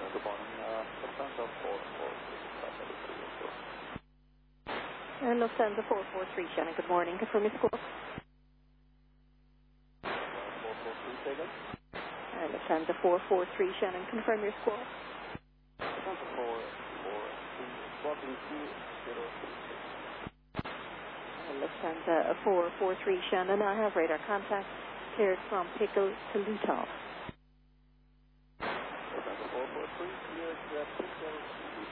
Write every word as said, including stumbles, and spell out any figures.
good morning. Uh, Lufthansa four four three, Papa Victor. Uh, Lufthansa four four three, Shannon, good morning. Confirm your score. four four three, say again? Uh, Lufthansa four four three, Shannon, confirm your score. Lufthansa four four three, Squawking two zero three six. Uh, Lufthansa four four three, Shannon, I have radar contact cleared from Pickle to Lutov. Lufthansa four four three, cleared uh, Pickle